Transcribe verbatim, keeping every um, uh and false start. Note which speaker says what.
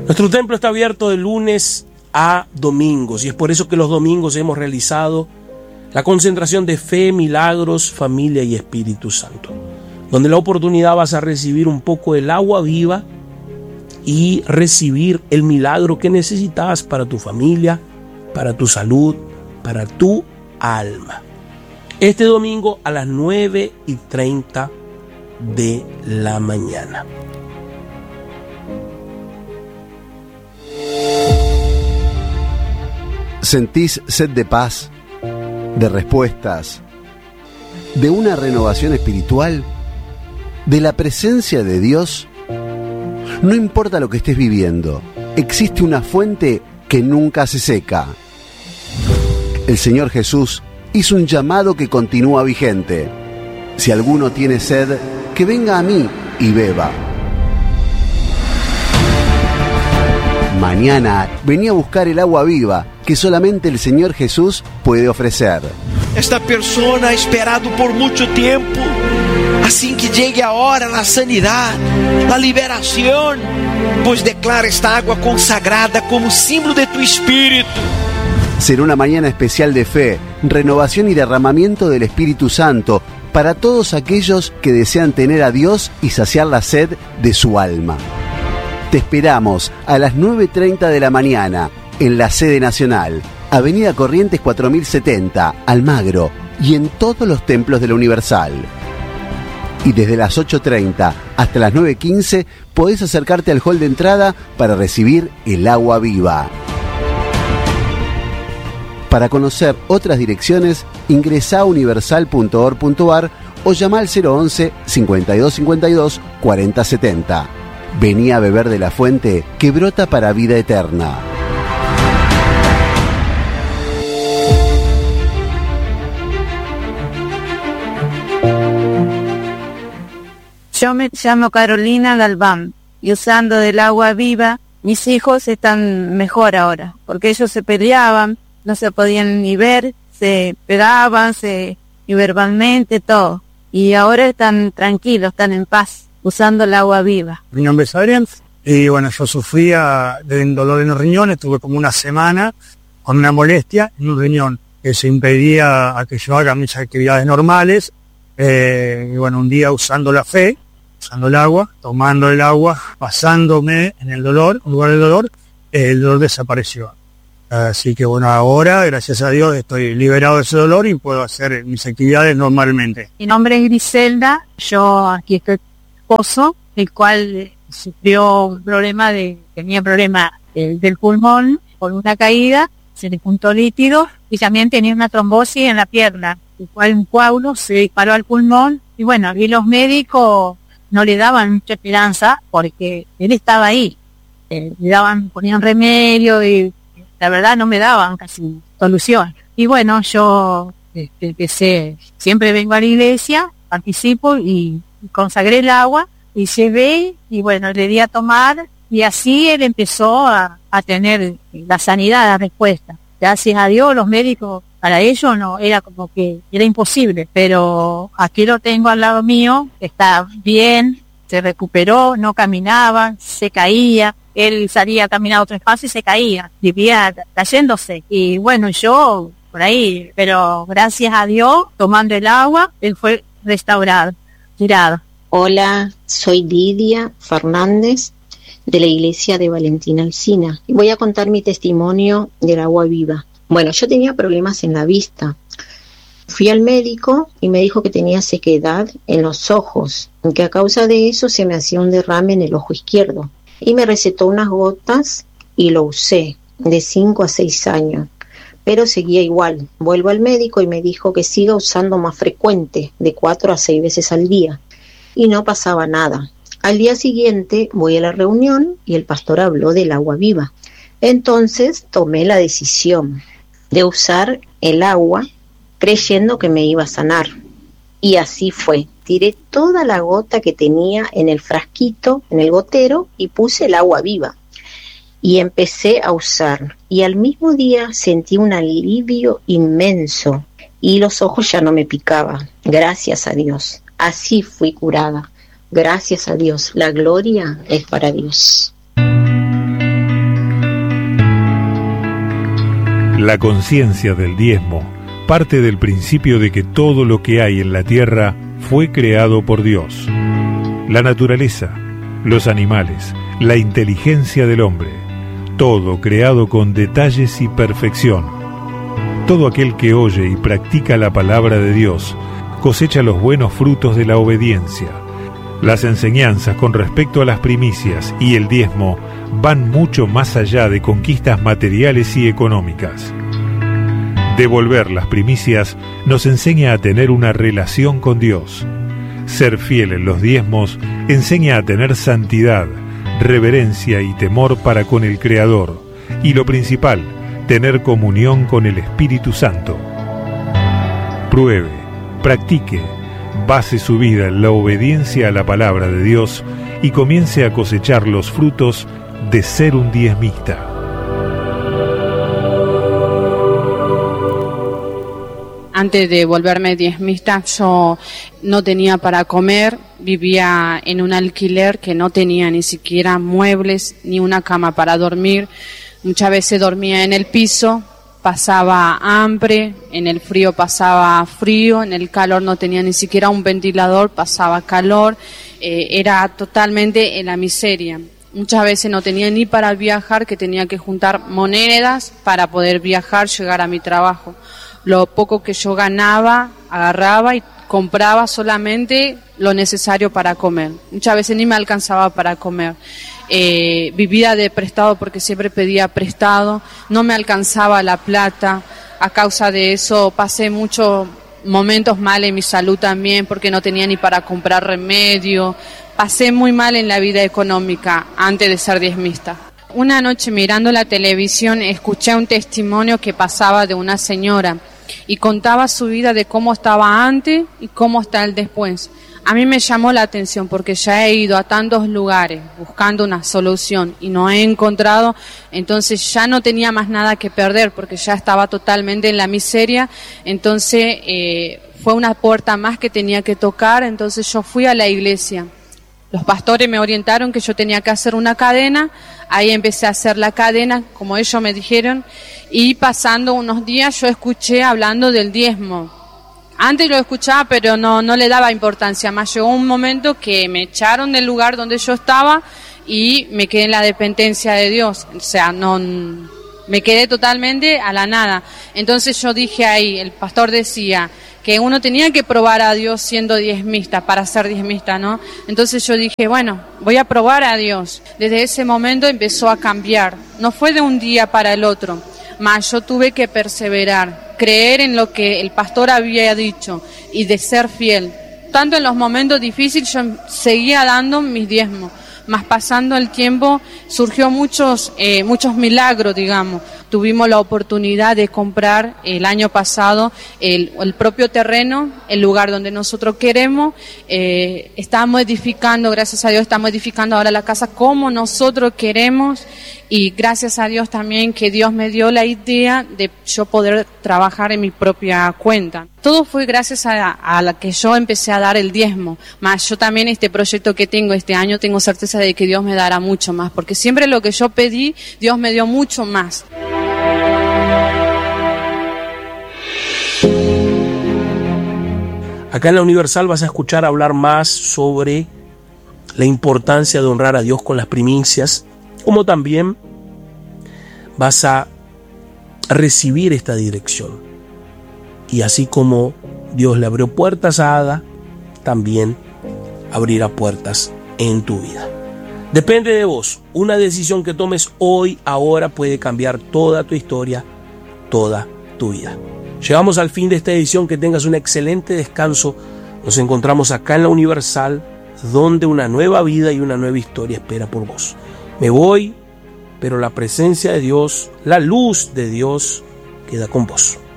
Speaker 1: Nuestro templo está abierto de lunes a domingos y es por eso que los domingos hemos realizado la concentración de fe, milagros, familia y Espíritu Santo, donde la oportunidad vas a recibir un poco del agua viva y recibir el milagro que necesitas para tu familia, para tu salud, para tu alma. Este domingo a las nueve y treinta de la mañana.
Speaker 2: ¿Sentís sed de paz, de respuestas, de una renovación espiritual, de la presencia de Dios? No importa lo que estés viviendo, existe una fuente que nunca se seca. El Señor Jesús hizo un llamado que continúa vigente. Si alguno tiene sed, que venga a mí y beba. Mañana vení a buscar el agua viva que solamente el Señor Jesús puede ofrecer.
Speaker 3: Esta persona ha esperado por mucho tiempo. Assim que llegue a hora, la sanidad, la liberación, pues declara esta agua consagrada como símbolo de tu espíritu.
Speaker 2: Será una mañana especial de fe, renovación y derramamiento del Espíritu Santo para todos aquellos que desean tener a Dios y saciar la sed de su alma. Te esperamos a las nueve y treinta de la mañana en la sede nacional, Avenida Corrientes cuatro mil setenta, Almagro, y en todos los templos de la Universal. Y desde las ocho y treinta hasta las nueve y quince podés acercarte al hall de entrada para recibir el agua viva. Para conocer otras direcciones, ingresá a universal punto org punto ar o llama al cero once, cincuenta y dos cincuenta y dos, cuarenta setenta. Vení a beber de la fuente que brota para vida eterna.
Speaker 4: Yo me llamo Carolina Galván y usando del agua viva, mis hijos están mejor ahora, porque ellos se peleaban, no se podían ni ver, se pegaban, se y verbalmente todo. Y ahora están tranquilos, están en paz, usando el agua viva.
Speaker 5: Mi nombre es Adrián y bueno, yo sufría de un dolor en los riñones, estuve como una semana con una molestia en un riñón que se impedía a que yo haga mis actividades normales. Eh, y bueno, un día usando la fe, usando el agua, tomando el agua, pasándome en el dolor, en lugar del dolor, eh, el dolor desapareció. Así que bueno, ahora, gracias a Dios, estoy liberado de ese dolor y puedo hacer mis actividades normalmente.
Speaker 4: Mi nombre es Griselda, yo aquí estoy esposo, el cual sufrió un problema de, tenía problema del, del pulmón por una caída, se le juntó líquido y también tenía una trombosis en la pierna, el cual un coágulo se disparó al pulmón y bueno, y los médicos no le daban mucha esperanza porque él estaba ahí, eh, le daban, ponían remedio y la verdad no me daban casi solución. Y bueno, yo este, empecé, siempre vengo a la iglesia, participo y consagré el agua y llevé y bueno, le di a tomar y así él empezó a, a tener la sanidad, la respuesta. Gracias a Dios, los médicos, para ellos no, era como que era imposible, pero aquí lo tengo al lado mío, está bien, se recuperó, no caminaba, se caía, él salía a caminar a otro espacio y se caía, vivía cayéndose, y bueno, yo por ahí, pero gracias a Dios, tomando el agua, él fue restaurado, tirado.
Speaker 6: Hola, soy Lidia Fernández, de la iglesia de Valentina Alsina, y voy a contar mi testimonio del agua viva. Bueno, yo tenía problemas en la vista. Fui al médico y me dijo que tenía sequedad en los ojos, y que a causa de eso se me hacía un derrame en el ojo izquierdo. Y me recetó unas gotas y lo usé de cinco a seis años, pero seguía igual. Vuelvo al médico y me dijo que siga usando más frecuente, de cuatro a seis veces al día, y no pasaba nada. Al día siguiente voy a la reunión y el pastor habló del agua viva. Entonces tomé la decisión de usar el agua creyendo que me iba a sanar. Y así fue. Tiré toda la gota que tenía en el frasquito, en el gotero, y puse el agua viva. Y empecé a usar. Y al mismo día sentí un alivio inmenso. Y los ojos ya no me picaban. Gracias a Dios. Así fui curada. Gracias a Dios. La gloria es para Dios.
Speaker 7: La conciencia del diezmo parte del principio de que todo lo que hay en la tierra fue creado por Dios. La naturaleza, los animales, la inteligencia del hombre, todo creado con detalles y perfección. Todo aquel que oye y practica la palabra de Dios cosecha los buenos frutos de la obediencia. Las enseñanzas con respecto a las primicias y el diezmo van mucho más allá de conquistas materiales y económicas. Devolver las primicias nos enseña a tener una relación con Dios. Ser fiel en los diezmos enseña a tener santidad, reverencia y temor para con el Creador. Y lo principal, tener comunión con el Espíritu Santo. Pruebe, practique, base su vida en la obediencia a la palabra de Dios y comience a cosechar los frutos de ser un diezmista.
Speaker 8: Antes de volverme diezmista, yo no tenía para comer, vivía en un alquiler que no tenía ni siquiera muebles ni una cama para dormir. Muchas veces dormía en el piso, pasaba hambre, en el frío pasaba frío, en el calor no tenía ni siquiera un ventilador, pasaba calor, eh, era totalmente en la miseria. Muchas veces no tenía ni para viajar, que tenía que juntar monedas para poder viajar, llegar a mi trabajo. Lo poco que yo ganaba, agarraba y compraba solamente lo necesario para comer. Muchas veces ni me alcanzaba para comer. Eh, vivía de prestado porque siempre pedía prestado, no me alcanzaba la plata. A causa de eso pasé muchos momentos mal en mi salud también, porque no tenía ni para comprar remedio. Pasé muy mal en la vida económica antes de ser diezmista. Una noche mirando la televisión escuché un testimonio que pasaba de una señora y contaba su vida de cómo estaba antes y cómo está el después. A mí me llamó la atención porque ya he ido a tantos lugares buscando una solución y no he encontrado, entonces ya no tenía más nada que perder porque ya estaba totalmente en la miseria. Entonces eh, fue una puerta más que tenía que tocar, entonces yo fui a la iglesia. Los pastores me orientaron que yo tenía que hacer una cadena, ahí empecé a hacer la cadena, como ellos me dijeron, y pasando unos días yo escuché hablando del diezmo. Antes lo escuchaba, pero no, no le daba importancia, más llegó un momento que me echaron del lugar donde yo estaba y me quedé en la dependencia de Dios, o sea, no, me quedé totalmente a la nada. Entonces yo dije ahí, el pastor decía que uno tenía que probar a Dios siendo diezmista, para ser diezmista, ¿no? Entonces yo dije, bueno, voy a probar a Dios. Desde ese momento empezó a cambiar. No fue de un día para el otro, mas yo tuve que perseverar, creer en lo que el pastor había dicho y de ser fiel. Tanto en los momentos difíciles yo seguía dando mis diezmos, mas pasando el tiempo surgió muchos, eh, muchos milagros, digamos. Tuvimos la oportunidad de comprar el año pasado el, el propio terreno, el lugar donde nosotros queremos. Eh, estamos edificando, gracias a Dios, estamos edificando ahora la casa como nosotros queremos. Y gracias a Dios también que Dios me dio la idea de yo poder trabajar en mi propia cuenta. Todo fue gracias a, a la que yo empecé a dar el diezmo. Más yo también este proyecto que tengo este año tengo certeza de que Dios me dará mucho más, porque siempre lo que yo pedí, Dios me dio mucho más.
Speaker 1: Acá en la Universal vas a escuchar hablar más sobre la importancia de honrar a Dios con las primicias, como también vas a recibir esta dirección. Y así como Dios le abrió puertas a Ada, también abrirá puertas en tu vida. Depende de vos. Una decisión que tomes hoy, ahora, puede cambiar toda tu historia, toda tu vida. Llegamos al fin de esta edición. Que tengas un excelente descanso. Nos encontramos acá en la Universal, donde una nueva vida y una nueva historia espera por vos. Me voy, pero la presencia de Dios, la luz de Dios, queda con vos.